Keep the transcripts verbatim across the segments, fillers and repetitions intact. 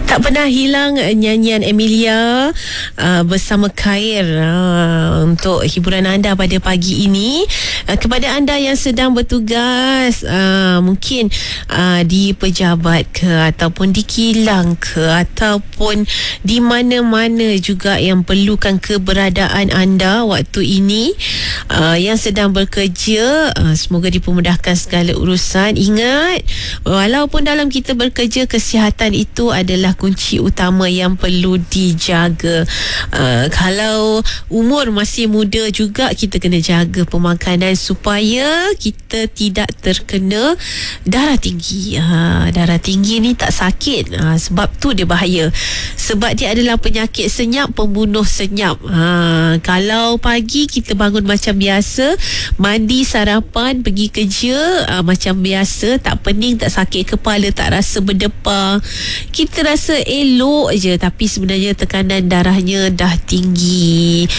Tak pernah hilang nyanyian Emilia uh, bersama Khair uh, untuk hiburan anda pada pagi ini. Uh, kepada anda yang sedang bertugas uh, mungkin uh, di pejabat ke ataupun di kilang ke ataupun di mana-mana juga yang perlukan keberadaan anda waktu ini, uh, yang sedang bekerja, uh, semoga dipermudahkan segala urusan. Ingat, walaupun dalam kita bekerja, kesihatan itu adalah kunci utama yang perlu dijaga. Uh, kalau umur masih muda juga, kita kena jaga pemakanan supaya kita tidak terkena darah tinggi. Uh, darah tinggi ni tak sakit, uh, sebab tu dia bahaya. Sebab dia adalah penyakit senyap, pembunuh senyap. Uh, kalau pagi kita bangun macam biasa, mandi, sarapan, pergi kerja uh, macam biasa, tak pening, tak sakit kepala, tak rasa berdepar, kita rasa elok je, tapi sebenarnya tekanan darahnya dah tinggi.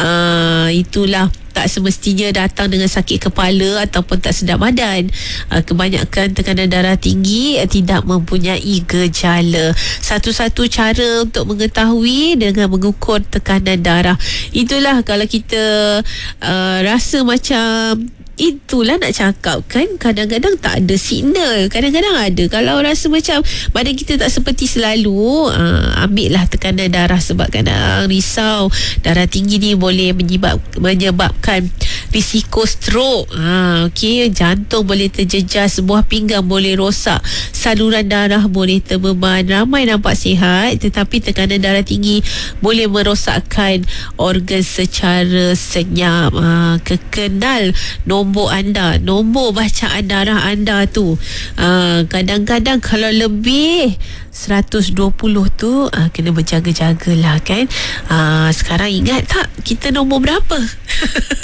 Uh, itulah tak semestinya datang dengan sakit kepala ataupun tak sedap badan. Uh, kebanyakan tekanan darah tinggi uh, tidak mempunyai gejala. Satu-satu cara untuk mengetahui dengan mengukur tekanan darah. Itulah kalau kita uh, rasa macam, itulah nak cakap kan, kadang-kadang tak ada signal, kadang-kadang ada. Kalau rasa macam badan kita tak seperti selalu, uh, ambil lah tekanan darah, sebab kadang risau darah tinggi ni boleh menyebab, menyebabkan risiko stroke. uh, okay, jantung boleh terjejas, sebuah pinggang boleh rosak, saluran darah boleh terbeban. Ramai nampak sihat, tetapi tekanan darah tinggi boleh merosakkan organ secara senyap. uh, kekenal nombor anda, nombor bacaan darah anda tu. Uh, kadang-kadang kalau lebih seratus dua puluh tu, uh, kena berjaga-jagalah kan. Uh, sekarang ingat tak kita nombor berapa?